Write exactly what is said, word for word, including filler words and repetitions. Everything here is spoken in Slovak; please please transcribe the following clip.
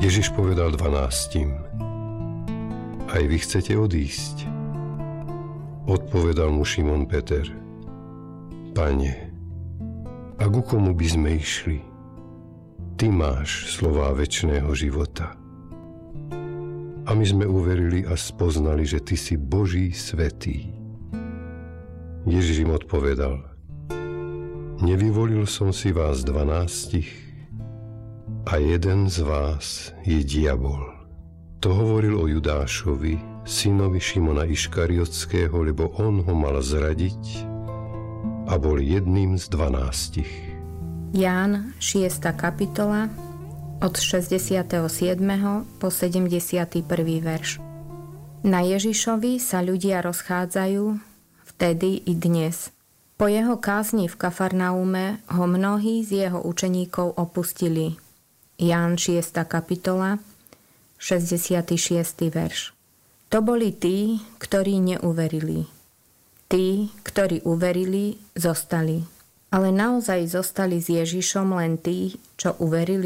Ježiš povedal dvanástim: Aj vy chcete odísť? Odpovedal mu Šimon Peter: Pane, a ku komu by sme išli? Ty máš slová večného života. A my sme uverili a spoznali, že Ty si Boží svätý. Ježiš im odpovedal: Nevyvolil som si vás dvanástich a jeden z vás je diabol. To hovoril o Judášovi, synovi Šimona Iškariotského, lebo on ho mal zradiť a bol jedným z dvanástich. Ján, šiesta kapitola, od šesťdesiateho siedmeho po sedemdesiaty prvý verš. Na Ježišovi sa ľudia rozchádzajú vtedy i dnes. Po jeho kázni v Kafarnaume ho mnohí z jeho učeníkov opustili. Ján, šiesta kapitola, šesťdesiaty šiesty verš. To boli tí, ktorí neuverili. Tí, ktorí uverili, zostali. Ale naozaj zostali s Ježišom len tí, čo uverili.